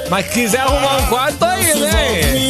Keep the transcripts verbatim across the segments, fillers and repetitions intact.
Mas quiser arrumar um quarto, tô aí, né?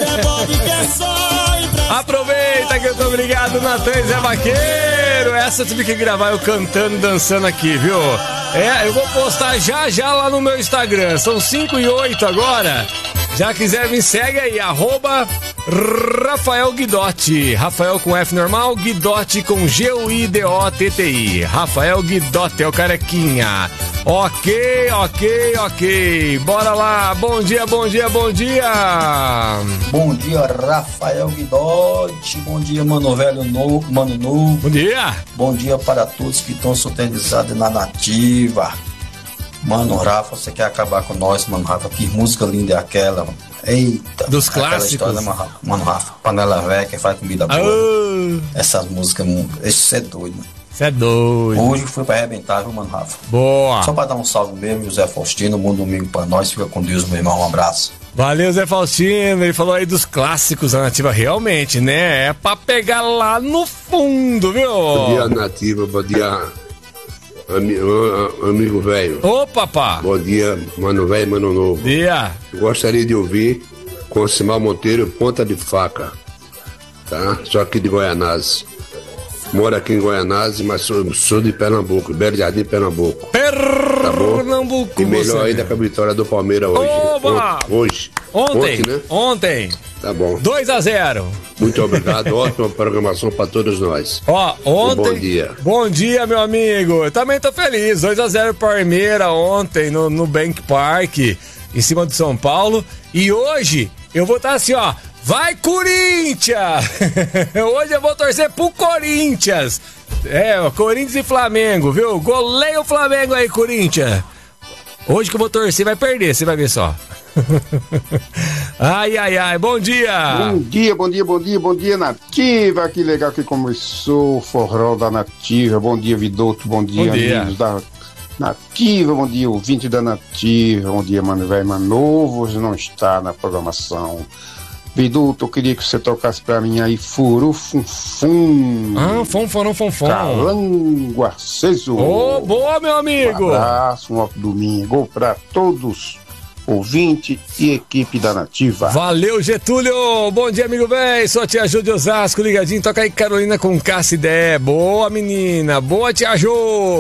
Aproveita que eu tô ligado, Natan e Zé Vaqueiro. Essa eu tive que gravar eu cantando, dançando aqui, viu? É, eu vou postar já já lá no meu Instagram. São cinco e oito agora. Já quiser me segue aí, arroba Rafael Guidotti. Rafael com F normal, Guidotti com G U I D O T T I. Rafael Guidotti é o carequinha. Ok, ok, ok. Bora lá. Bom dia, bom dia, bom dia. Bom dia, Rafael Guidotti. Bom dia, Mano Velho Novo, Mano Novo. Bom dia. Bom dia para todos que estão sintonizados na Nativa. Mano Rafa, você quer acabar com nós, Mano Rafa? Que música linda é aquela? Eita. Dos clássicos. História, Mano Rafa. Mano Rafa, panela velha, quem faz comida boa. Oh. Essas músicas, isso é doido, mano. Você é doido. Hoje foi pra arrebentar, viu, Mano Rafa? Boa. Só pra dar um salve mesmo, José Faustino, bom domingo pra nós. Fica com Deus, meu irmão, um abraço. Valeu, Zé Faustino. Ele falou aí dos clássicos da Nativa, realmente, né? É pra pegar lá no fundo, viu? Bom dia, Nativa, bom dia, amigo, amigo velho. Ô, papá. Bom dia, Mano Velho, Mano Novo. Bom dia. Eu gostaria de ouvir com o Simão Monteiro, Ponta de Faca, tá? Sou aqui de Goianás. Moro aqui em Goianás, mas sou, sou de Pernambuco, Belo Jardim, Pernambuco. Pernambuco. Tá bom? E melhor ainda com a vitória do Palmeiras hoje. Oba! Hoje. Ontem, Ontem, né? Ontem. Tá bom. dois a zero. Muito obrigado, ótima programação pra todos nós. Ó, ontem. E bom dia. Bom dia, meu amigo. Eu também tô feliz. dois a zero Palmeiras ontem no, no Bank Park, em cima de São Paulo. E hoje eu vou estar assim, ó. Vai, Corinthians! Hoje eu vou torcer pro Corinthians. É, Corinthians e Flamengo, viu? Goleia o Flamengo aí, Corinthians. Hoje que eu vou torcer, vai perder, você vai ver só. Ai, ai, ai, bom dia! Bom dia, bom dia, bom dia, bom dia, Nativa. Que legal que começou o forró da Nativa. Bom dia, Vidoto, bom dia, bom dia. amigos da Nativa, bom dia, ouvinte da Nativa, bom dia, Mano Velho, Mano Novo. Hoje não está na programação. Viduto, eu queria que você tocasse pra mim aí Furu Fum Fum. Ah, Fum Fum Fum Fum. Calango aceso. Ô, oh, boa, meu amigo. Um abraço, um ótimo domingo pra todos, ouvinte e equipe da Nativa. Valeu, Getúlio. Bom dia, amigo velho. Sou a tia Ju de Osasco, ligadinho. Toca aí Carolina com Cassidé. Boa, menina. Boa, tia Ju.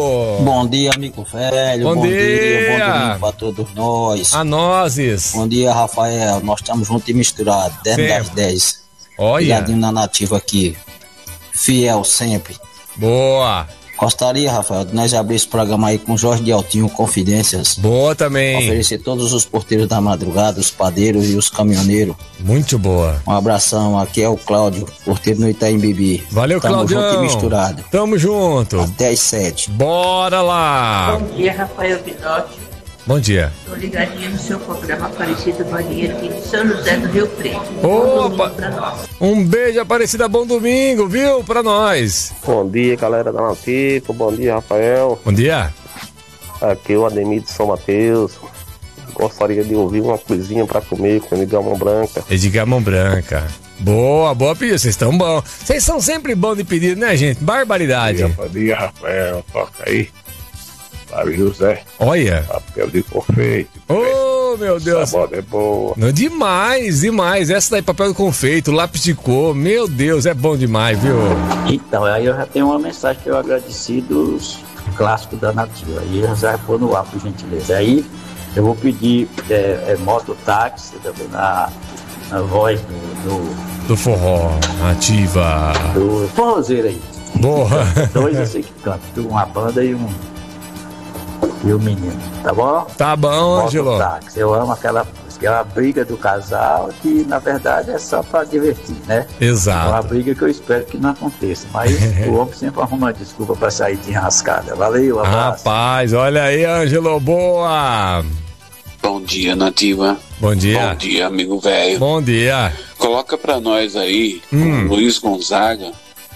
Bom dia, amigo velho. Bom, bom dia. dia. Bom domingo pra todos nós. A nozes. Bom dia, Rafael. Nós estamos juntos e misturados. dez das dez. Olha. Ligadinho na Nativa aqui. Fiel sempre. Boa. Gostaria, Rafael, de nós abrir esse programa aí com Jorge de Altinho, Confidências. Boa também. Oferecer todos os porteiros da madrugada, os padeiros e os caminhoneiros. Muito boa. Um abração, aqui é o Cláudio, porteiro no Itaim Bibi. Valeu, Cláudio. Tamo junto e misturado. Tamo junto. Até às sete. Bora lá. Bom dia, Rafael Guidotti. Bom dia. Estou ligadinho no seu programa Aparecida Marinheiro aqui de São José do Rio Preto. Opa! Pra nós. Um beijo, Aparecida, bom domingo, viu? Pra nós. Bom dia, galera da Nativa. Bom dia, Rafael. Bom dia. Aqui é o Ademir de São Mateus. Gostaria de ouvir uma coisinha pra comer com Edgar Mão Branca. Edgar Mão Branca. Boa, boa pedida, vocês estão bons. Vocês são sempre bons de pedido, né, gente? Barbaridade. Bom dia, Rafael. Toca aí. Sabe, José? Olha. Papel de confeito. Oh, meu Deus. Sabor é boa. Não, demais, demais. Essa daí, papel de confeito, lápis de cor. Meu Deus, é bom demais, viu? Então, aí eu já tenho uma mensagem que eu agradeci dos clássicos da Nativa. Aí eu já vou no ar, por gentileza. Aí eu vou pedir é, é, mototáxi também na, na voz do, do... Do forró, Nativa. Do forrozeiro aí. Boa. Dois eu sei que cantam. Uma banda e um... E o menino, tá bom? Tá bom, Ângelo. Eu amo aquela, aquela briga do casal que, na verdade, é só pra divertir, né? Exato. É uma briga que eu espero que não aconteça. Mas o homem sempre arruma uma desculpa pra sair de enrascada. Valeu, abraço. Rapaz, olha aí, Ângelo, boa. Bom dia, Nativa. Bom dia. Bom dia, amigo velho. Bom dia. Coloca pra nós aí, hum. o Luiz Gonzaga,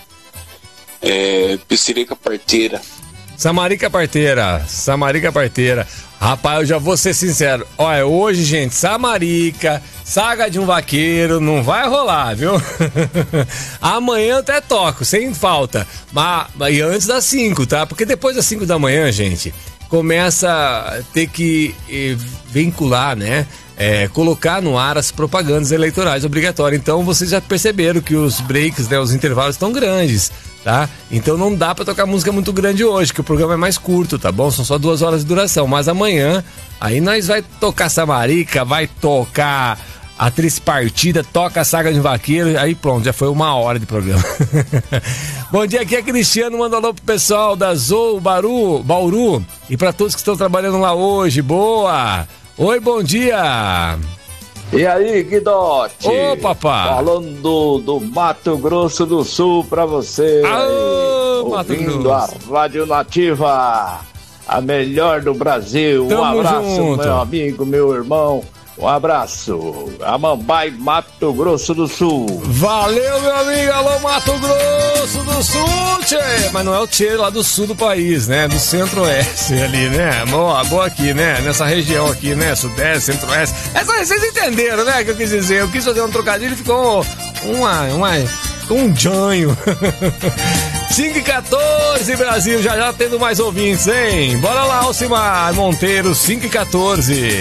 é, Piscirica Parteira. Samarica Parteira, Samarica Parteira. Rapaz, eu já vou ser sincero. Olha, hoje, gente, Samarica, Saga de um Vaqueiro, não vai rolar, viu? Amanhã eu até toco, sem falta. Mas e antes das cinco, tá? Porque depois das cinco da manhã, gente, começa a ter que eh, vincular, né? é, colocar no ar as propagandas eleitorais obrigatórias. Então vocês já perceberam que os breaks, né, os intervalos estão grandes, tá? Então não dá pra tocar música muito grande hoje, que o programa é mais curto, tá bom? São só duas horas de duração, mas amanhã aí nós vai tocar Samarica, vai tocar a Trispartida, toca a Saga de Vaqueiro, aí pronto, já foi uma hora de programa. Bom dia, aqui é Cristiano, manda alô pro pessoal da Zou Bauru, Bauru e pra todos que estão trabalhando lá hoje, boa! Oi, bom dia! E aí, Guidote? Ô, papá! Falando do, do Mato Grosso do Sul pra você. Aô, aí, Mato ouvindo Grosso. a Rádio Nativa, a melhor do Brasil. Tamo um abraço, junto. meu amigo, meu irmão. Um abraço. Amambai, Mato Grosso do Sul. Valeu, meu amigo. Alô, Mato Grosso do Sul, tchê. Mas não é o tchê lá do sul do país, né? Do centro-oeste ali, né? Boa, boa aqui, né? Nessa região aqui, né? Sudeste, centro-oeste. Essa, vocês entenderam, né? O que eu quis dizer. Eu quis fazer um trocadilho e ficou uma... uma ficou um janho. cinco e quatorze, Brasil. Já já tendo mais ouvintes, hein? Bora lá, Alcimar Monteiro, cinco e quatorze.